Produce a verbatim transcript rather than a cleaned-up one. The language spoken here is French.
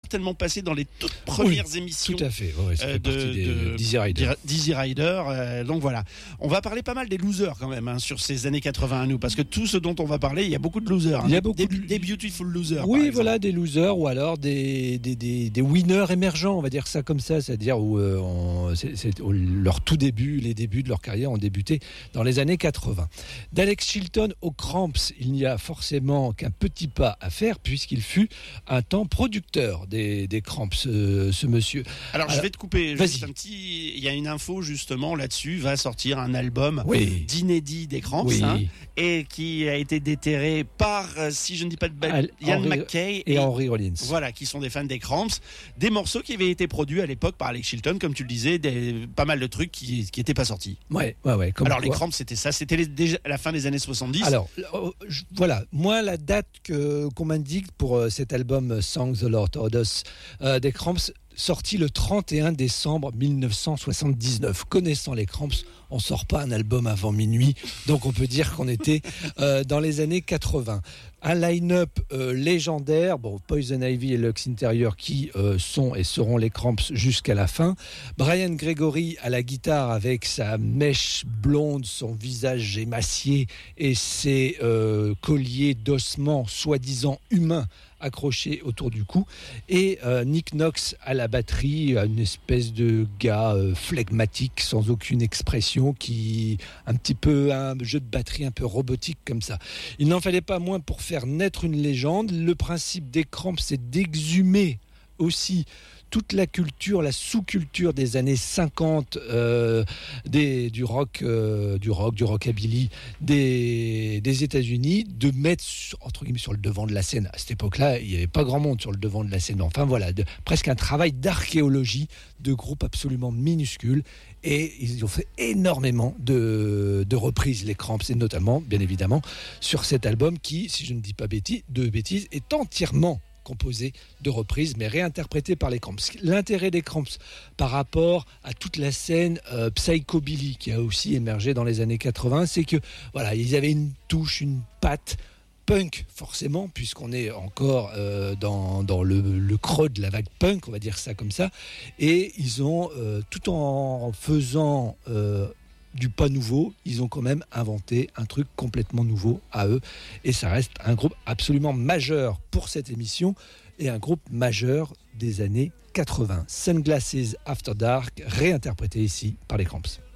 certainement passé dans les toutes premières oui, émissions. Tout à fait, ouais, ça euh, fait de, partie des de Dizzy Rider. Dizzy Rider. Euh, donc voilà, on va parler pas mal des losers quand même hein, sur ces années quatre-vingts à nous, parce que tout ce dont on va parler, il y a beaucoup de losers. Hein, Il y a des, beaucoup des, de... des beautiful losers. Oui, voilà, des losers ou alors des, des, des, des winners émergents, on va dire ça comme ça, c'est-à-dire où euh, on, c'est, c'est, leur tout début, les débuts de leur carrière ont débuté dans les années quatre-vingts. D'Alex Chilton aux Cramps, il n'y a forcément qu'un petit pas à faire puisqu'il fut un temps producteur des, des Cramps, ce, ce monsieur. Alors, Alors je vais te couper juste vas-y. un petit. Il y a une info justement là-dessus. Va sortir un album oui. d'inédit des Cramps oui. hein, et qui a été déterré par, si je ne dis pas de bêtises, Ian MacKaye et, et Henry Rollins. Voilà, qui sont des fans des Cramps. Des morceaux qui avaient été produits à l'époque par Alex Chilton, comme tu le disais, des, pas mal de trucs qui qui étaient pas sortis. Ouais, ouais, ouais. Comme Alors quoi. Les Cramps, c'était ça. C'était les, déjà à la fin des années soixante-dix. Alors je, voilà, moi la date que qu'on m'indique pour euh, cet album Songs the Lord Taught Us euh, des Cramps, sorti le trente et un décembre mille neuf cent soixante-dix-neuf. Connaissant les Cramps, on sort pas un album avant minuit, donc on peut dire qu'on était euh, dans les années quatre-vingts. Un line-up euh, légendaire, bon, Poison Ivy et Lux Interior qui euh, sont et seront les Cramps jusqu'à la fin. Brian Gregory à la guitare avec sa mèche blonde, son visage émacié et ses euh, colliers d'ossements soi-disant humains accroché autour du cou, et euh, Nick Knox à la batterie, une espèce de gars euh, flegmatique sans aucune expression, qui un petit peu un jeu de batterie un peu robotique comme ça. Il n'en fallait pas moins pour faire naître une légende. Le principe des Cramps, c'est d'exhumer aussi toute la culture, la sous-culture des années cinquante, euh, des, du rock, euh, du rock, du rockabilly des, des États-Unis, de mettre entre guillemets sur le devant de la scène. À cette époque-là, il n'y avait pas grand monde sur le devant de la scène. Enfin voilà, de, presque un travail d'archéologie de groupes absolument minuscules. Et ils ont fait énormément de, de reprises, les Cramps, et notamment, bien évidemment, sur cet album qui, si je ne dis pas bêtises, de bêtises, est entièrement composé de reprises, mais réinterprété par les Cramps. L'intérêt des Cramps par rapport à toute la scène euh, psychobilly qui a aussi émergé dans les années quatre-vingts, c'est que voilà, ils avaient une touche, une patte punk, forcément, puisqu'on est encore euh, dans, dans le, le creux de la vague punk, on va dire ça comme ça, et ils ont, euh, tout en faisant euh, du pas nouveau, ils ont quand même inventé un truc complètement nouveau à eux, et ça reste un groupe absolument majeur pour cette émission, et un groupe majeur des années quatre-vingts. Sunglasses After Dark, réinterprété ici par les Cramps.